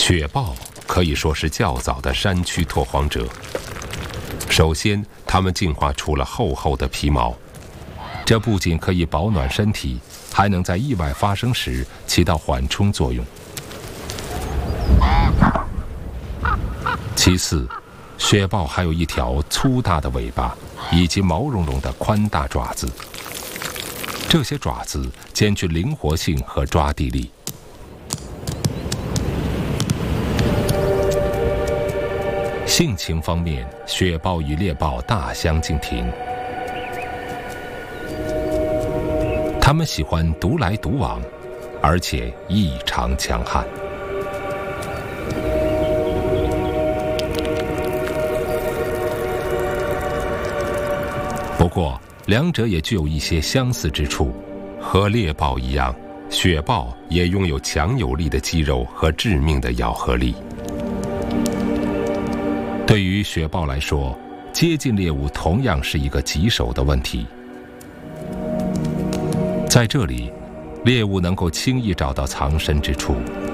雪豹可以说是较早的山区拓荒者。首先，它们进化出了厚厚的皮毛，这不仅可以保暖身体，还能在意外发生时起到缓冲作用。其次，雪豹还有一条粗大的尾巴，以及毛茸茸的宽大爪子。这些爪子兼具灵活性和抓地力。性情方面，雪豹与猎豹大相径庭。它们喜欢独来独往，而且异常强悍。不过，两者也具有一些相似之处。和猎豹一样，雪豹也拥有强有力的肌肉和致命的咬合力。对于雪豹来说，接近猎物同样是一个棘手的问题。在这里，猎物能够轻易找到藏身之处，